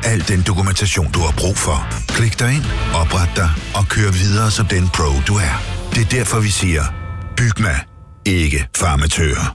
al den dokumentation, du har brug for. Klik dig ind, opret dig og kør videre som den pro, du er. Det er derfor, vi siger, Bygma, ikke farmatører.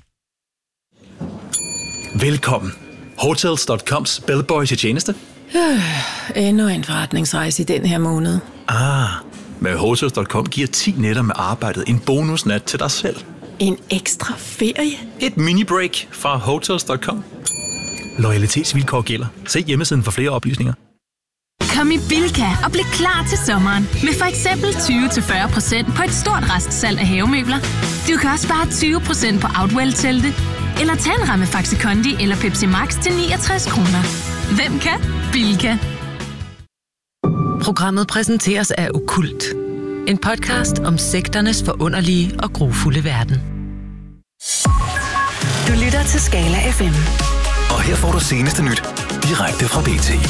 Velkommen. Hotels.coms bellboy til tjeneste. Endnu en forretningsrejse i den her måned. Med Hotels.com giver 10 nætter med arbejdet en bonusnat til dig selv. En ekstra ferie? Et mini-break fra Hotels.com. Loyalitetsvilkår gælder. Se hjemmesiden for flere oplysninger. Kom i Bilka og bliv klar til sommeren. Med for eksempel 20-40% på et stort restsalg af havemøbler. Du kan også spare 20% på Outwell-telte. Eller tag en ramme Faxi Kondi eller Pepsi Max til 69 kroner. Hvem kan? Bilka. Programmet præsenteres af Okkult. En podcast om sekternes forunderlige og grufulde verden. Du lytter til Skala FM. Og her får du seneste nyt direkte fra BT.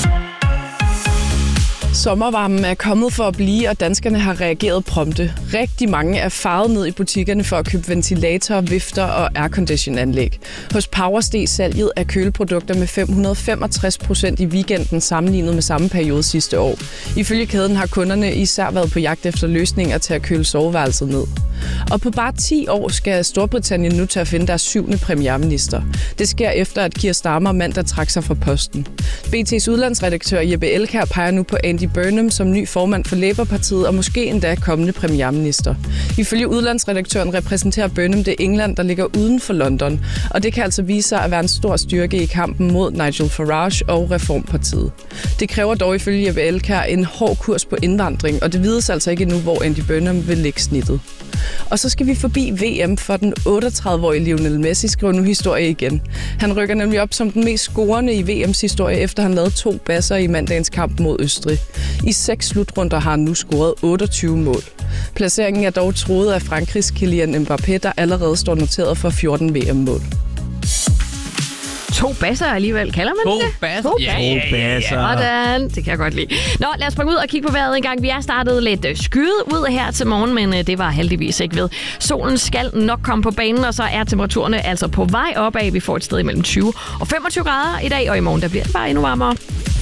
Sommervarmen er kommet for at blive, og danskerne har reageret prompte. Rigtig mange er faret ned i butikkerne for at købe ventilatorer, vifter og aircondition-anlæg. Hos Power steg salget af køleprodukter med 565% i weekenden sammenlignet med samme periode sidste år. Ifølge kæden har kunderne især været på jagt efter løsninger til at køle soveværelset ned. Og på bare 10 år skal Storbritannien nu til at finde deres 7. premierminister. Det sker efter, at Keir Starmer mandag trak sig fra posten. BT's udlandsredaktør Jeppe Elkjær peger nu på Andy Burnham som ny formand for Labour-partiet og måske endda kommende premierminister. Ifølge udlandsredaktøren repræsenterer Burnham det England, der ligger uden for London, og det kan altså vise sig at være en stor styrke i kampen mod Nigel Farage og Reformpartiet. Det kræver dog ifølge Jeppe Elkjær en hård kurs på indvandring, og det vides altså ikke nu, hvor Andy Burnham vil lægge snittet. Og så skal vi forbi VM, for den 38-årige Lionel Messi skriver nu historie igen. Han rykker nemlig op som den mest scorende i VM's historie, efter han lavede 2 basser i mandagens kamp mod Østrig. I 6 slutrunder har han nu scoret 28 mål. Placeringen er dog truet af Frankrigs Kylian Mbappé, der allerede står noteret for 14 VM-mål. 2 basser alligevel, kalder man det? 2 basser? Ja. Sådan, det kan jeg godt lide. Nå, lad os springe ud og kigge på vejret en gang. Vi er startet lidt skyet ud her til morgen, men det var heldigvis ikke ved. Solen skal nok komme på banen, og så er temperaturerne altså på vej opad. Vi får et sted imellem 20 og 25 grader i dag, og i morgen der bliver det bare endnu varmere.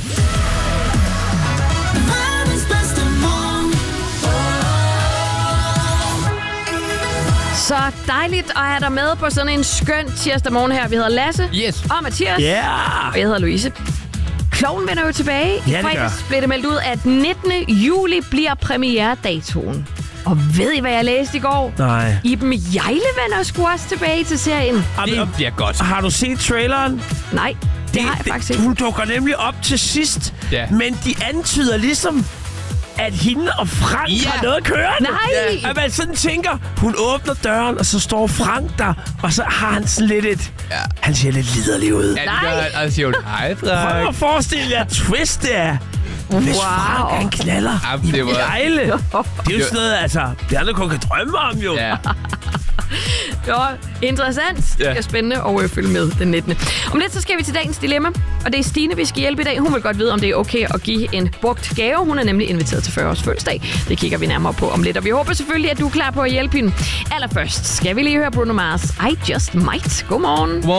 Så dejligt at have dig med på sådan en skøn tirsdag morgen her. Vi hedder Lasse og Mathias, og jeg hedder Louise. Kloven vender jo tilbage. I fredags blev det meldt ud, at 19. juli bliver premieredatoen. Og ved I, hvad jeg læste i går? Nej. Iben Hjejle vender sgu også tilbage til serien. Det bliver godt. Har du set traileren? Nej, det har jeg faktisk ikke. Hun dukker nemlig op til sidst, men de antyder ligesom, at hende og Frank har noget kørende. Nej! At man sådan tænker, hun åbner døren, og så står Frank der, og så har han sådan lidt et... Ja. Han ser lidt liderlig ud. Ja, det gør han. Og så siger hun, hej, Frank. Prøv at forestille jer, twist det er. Hvis Frank, han knaller i Hjejle. Det er jo sådan noget, altså, det er noget, kun kan drømme om, jo. Ja. Jo, interessant. Det er spændende at følge med den 19. Om lidt, så skal vi til dagens dilemma. Og det er Stine, vi skal hjælpe i dag. Hun vil godt vide, om det er okay at give en brugt gave. Hun er nemlig inviteret til 40-års fødselsdag. Det kigger vi nærmere på om lidt. Og vi håber selvfølgelig, at du er klar på at hjælpe hende. Allerførst skal vi lige høre Bruno Mars. I Just Might. Godmorgen.